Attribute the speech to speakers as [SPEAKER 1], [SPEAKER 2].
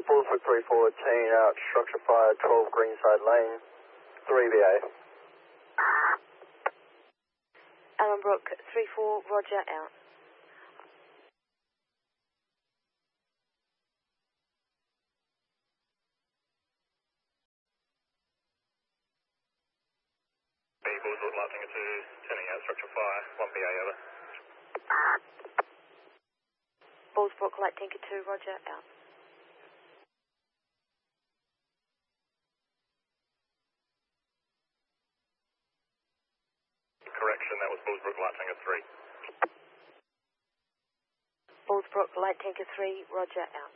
[SPEAKER 1] Bullsbrook 314 out, structure fire 12 Greenside Lane, 3BA.
[SPEAKER 2] Allenbrook 34, roger, out.
[SPEAKER 3] Bullsbrook Light Tanker 2, turning out structure fire, 1BA over.
[SPEAKER 2] Bullsbrook Light Tanker 2, roger, out.
[SPEAKER 3] Correction, that was Bullsbrook Light Tanker 3.
[SPEAKER 2] Bullsbrook Light Tanker 3, roger, out.